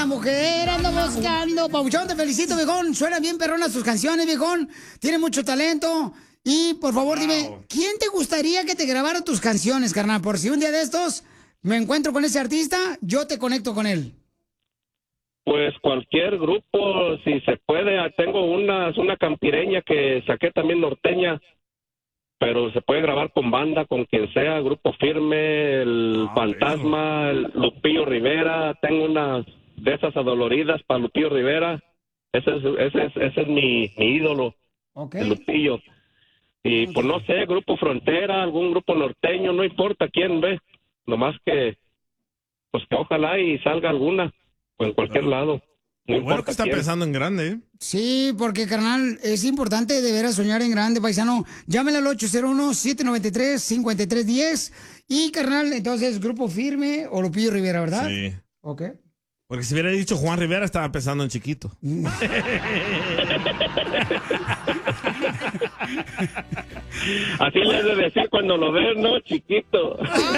la mujer, ando buscando. Pabuchón, te felicito, viejón. Suena bien perronas tus canciones, viejón. Tiene mucho talento. Y, por favor, dime, ¿quién te gustaría que te grabara tus canciones, carnal? Por si un día de estos me encuentro con ese artista, yo te conecto con él. Pues cualquier grupo, si se puede. Tengo una campireña que saqué también norteña, pero se puede grabar con banda, con quien sea, Grupo Firme, el Fantasma, el Lupillo Rivera. Tengo unas de esas adoloridas para Lupillo Rivera. Ese es mi ídolo, el Lupillo. Y pues no sé, Grupo Frontera, algún grupo norteño, no importa quién ve, nomás que pues que ojalá y salga alguna, o en cualquier lado. No bueno que está pensando en grande, ¿eh? Sí, porque, carnal, es importante de veras soñar en grande, paisano. Llámale al 801-793-5310. Y, carnal, entonces, Grupo Firme o Lupillo Rivera, ¿verdad? Sí. Ok. Porque si hubiera dicho Juan Rivera, estaba pensando en chiquito. Así le has de decir cuando lo ves, ¿no? Chiquito.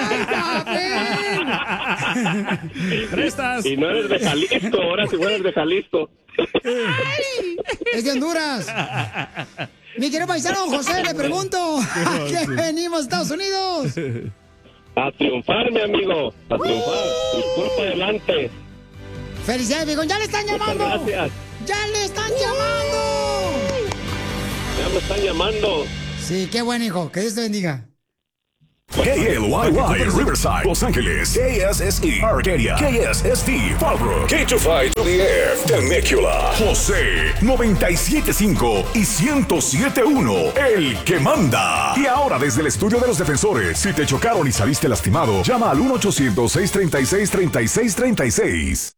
¡Prestas! Y no eres de Jalisco, ahora si fueres de Jalisco. ¡Ay! Es de Honduras. Mi querido paisano José, le pregunto, ¿a qué venimos, Estados Unidos? A triunfar, mi amigo, a triunfar. Disculpa, adelante. Felicidades, viejón. ¡Ya le están llamando! Gracias. ¡Ya le están llamando! Ya me están llamando. Sí, qué bueno, hijo. Que Dios te bendiga. KLYY, Riverside, Los Ángeles, KSSE, Arcadia, KSST, Fallbrook, K25 to the Air, Temecula, José, 97.5 y 107.1, el que manda. Y ahora desde el estudio de los defensores, si te chocaron y saliste lastimado, llama al 1-800-636-3636.